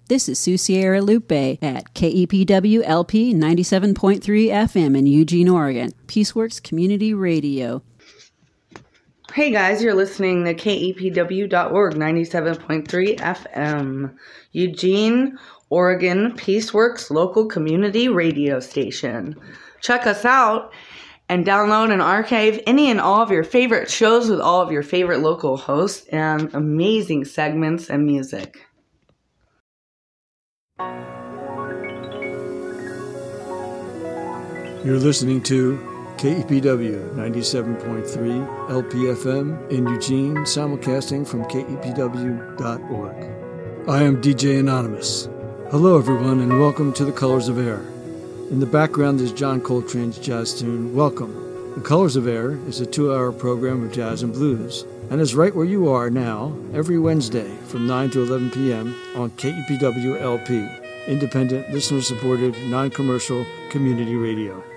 This is Sue Sierra Lupe at KEPW LP 97.3 FM in Eugene, Oregon. Peaceworks Community Radio. Hey guys, you're listening to KEPW.org 97.3 FM. Eugene, Oregon, Peaceworks local community radio station. Check us out and download and archive any and all of your favorite shows with all of your favorite local hosts and amazing segments and music. You're listening to KEPW 97.3 LPFM in Eugene, simulcasting from KEPW.org. I am DJ Anonymous. Hello everyone and welcome to The Colors of Air. In the background is John Coltrane's jazz tune, Welcome. The Colors of Air is a 2-hour program of jazz and blues and is right where you are now every Wednesday from 9 to 11 p.m. on KEPW LP, independent, listener-supported, non-commercial community radio.